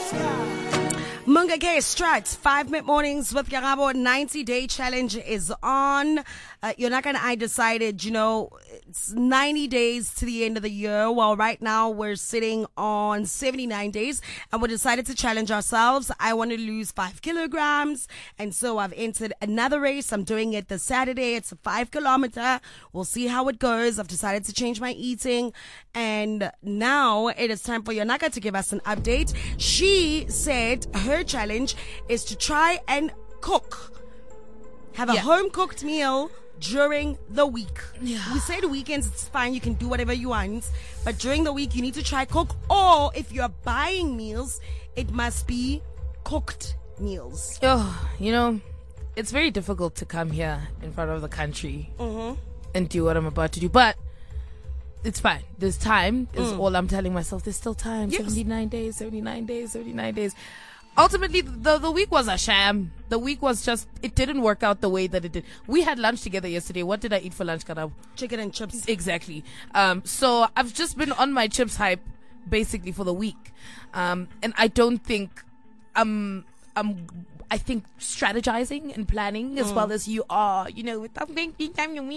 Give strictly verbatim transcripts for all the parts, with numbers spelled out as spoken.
Munga K Strat, five minute mornings with Yarabo. ninety day challenge is on. Uh, Yonaka and I decided, you know, it's ninety days to the end of the year. Well, right now we're sitting on seventy-nine days, and we decided to challenge ourselves. I want to lose five kilograms, and so I've entered another race. I'm doing it this Saturday. It's a five kilometer. We'll see how it goes. I've decided to change my eating, and now it is time for Yonaka to give us an update. She said her challenge is to try and cook, have a Yeah. home cooked meal during the week. Yeah. We said weekends, it's fine, you can do whatever you want, but during the week you need to try cook, or if you're buying meals, it must be cooked meals. Oh, you know, it's very difficult to come here in front of the country Mm-hmm. and do what I'm about to do, but it's fine. There's time, is Mm. all I'm telling myself. There's still time. Yes. seventy-nine days, seventy-nine days, seventy-nine days. Ultimately, the the week was a sham. The week was just, it didn't work out the way that it did. We had lunch together yesterday. What did I eat for lunch, Karab? Chicken and chips. Exactly. Um, so I've just been on my chips hype basically for the week. Um, and I don't think I'm, I'm, I think strategizing and planning as well as you are, you know, without thinking,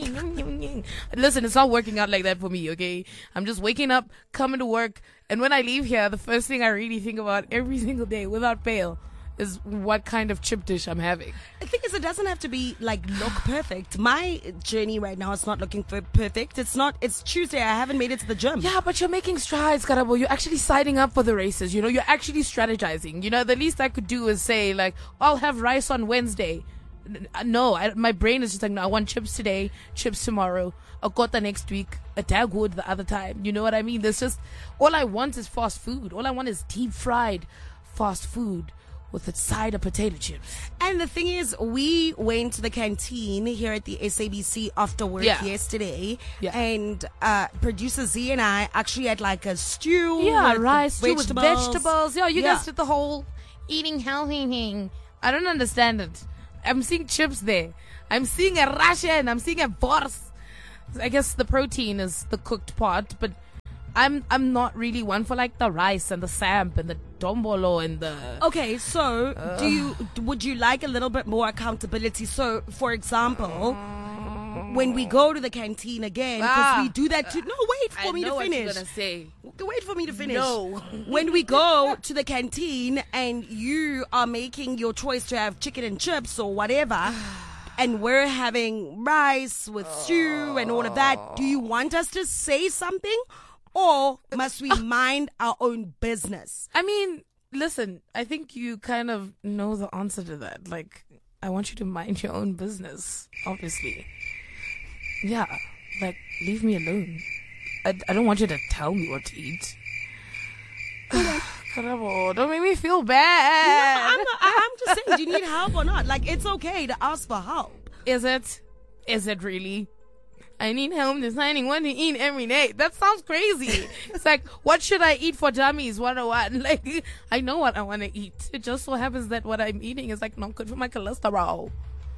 listen, it's not working out like that for me, okay? I'm just waking up, coming to work, and when I leave here, the first thing I really think about every single day, without fail, is what kind of chip dish I'm having. The thing is, it doesn't have to be like look perfect. My journey right now is not looking for perfect. It's not, it's Tuesday. I haven't made it to the gym. Yeah, but you're making strides, Karabo. You're actually signing up for the races. You know, you're actually strategizing. You know, the least I could do is say, like, I'll have rice on Wednesday. N- No, I, my brain is just like, no, I want chips today, chips tomorrow, a kota next week, a dagwood the other time. You know what I mean? There's just, all I want is fast food. All I want is deep fried fast food with a side of potato chips. And the thing is, we went to the canteen here at the S A B C after work Yeah. yesterday, Yeah. and uh, producer Z and I actually had like a stew. Yeah, with rice, stew with vegetables. vegetables. Yeah, you Yeah. guys did the whole eating healthy thing. I don't understand it. I'm seeing chips there. I'm seeing a Russian. I'm seeing a Bors. I guess the protein is the cooked part, but I'm I'm not really one for like the rice and the samp and the dombolo and the. Okay, so do you would you like a little bit more accountability? So, for example, when we go to the canteen again, because Ah. we do that too. No, wait for I me know to what finish. you're gonna say. Wait for me to finish. No. When we go to the canteen and you are making your choice to have chicken and chips or whatever, and we're having rice with stew and all of that, do you want us to say something, or must we mind our own business? I mean, listen, I think you kind of know the answer to that. Like, I want you to mind your own business, obviously. Yeah, like, leave me alone. I, I don't want you to tell me what to eat. Karabo, don't make me feel bad. I'm, not, I- I'm just saying, do you need help or not? Like, it's okay to ask for help. Is it? Is it really? I need help deciding what to eat every day. That sounds crazy. It's like, what should I eat for dummies one oh one? Like, I know what I want to eat. It just so happens that what I'm eating is like not good for my cholesterol.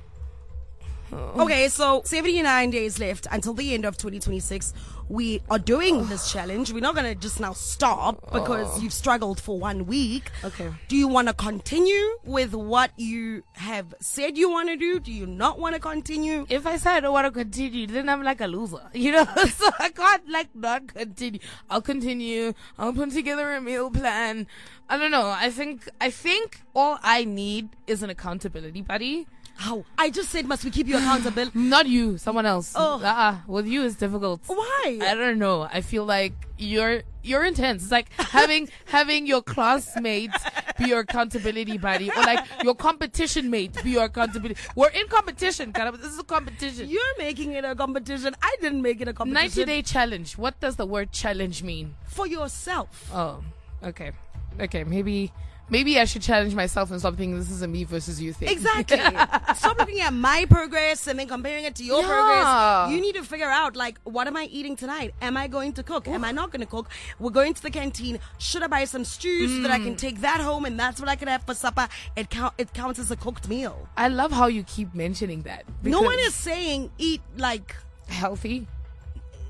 Okay, so seventy-nine days left until the end of twenty twenty-six. We are doing this challenge. We're not going to just now stop because you've struggled for one week. Okay. Do you want to continue with what you have said you want to do? Do you not want to continue? If I say I don't want to continue, then I'm like a loser, you know? So I can't like not continue. I'll continue. I'll put together a meal plan. I don't know. I think, I think all I need is an accountability buddy. How? I just said, must we keep you accountable? Not you, someone else. Oh. Uh-uh. With you it's difficult. Why? I don't know. I feel like you're you're intense. It's like having having your classmate be your accountability buddy, or like your competition mate be your accountability. We're in competition, Karab. This is a competition. You're making it a competition. I didn't make it a competition. ninety day challenge. What does the word challenge mean? For yourself. Oh, okay, okay. Maybe maybe I should challenge myself and stop thinking this is a me versus you thing. Exactly. Stop looking at my progress and then comparing it to your Yeah. progress. You need to figure out, like, what am I eating tonight? Am I going to cook? Am I not going to cook? We're going to the canteen. Should I buy some stew so that I can take that home and that's what I can have for supper? It count. It counts as a cooked meal. I love how you keep mentioning that. No one because is saying eat like healthy.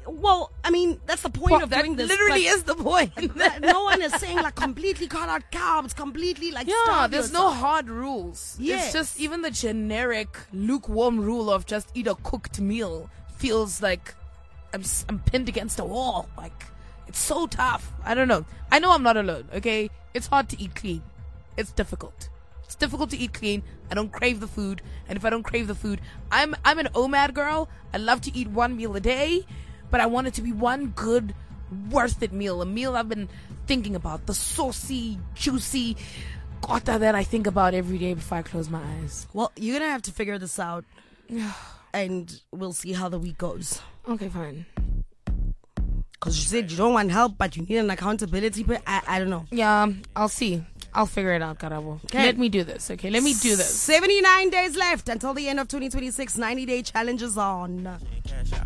Well, I mean, that's the point Well, of that doing this. literally but is the point. no one is saying like completely cut out carbs, completely like Yeah, starve there's yourself. no hard rules. Yes. It's just even the generic lukewarm rule of just eat a cooked meal feels like I'm s- I'm pinned against a wall. Like it's so tough. I don't know. I know I'm not alone. Okay, it's hard to eat clean. It's difficult. It's difficult to eat clean. I don't crave the food, and if I don't crave the food, I'm I'm an O M A D girl. I love to eat one meal a day, but I want it to be one good, worth it meal. A meal I've been thinking about. The saucy, juicy kota that I think about every day before I close my eyes. Well, you're gonna have to figure this out, and we'll see how the week goes. Okay, fine. Because you said you don't want help, but you need an accountability. But I, I don't know. Yeah, I'll see. I'll figure it out, Karabo. Okay. Let me do this, okay? Let me do this. seventy-nine days left until the end of twenty twenty-six. ninety day challenge is on.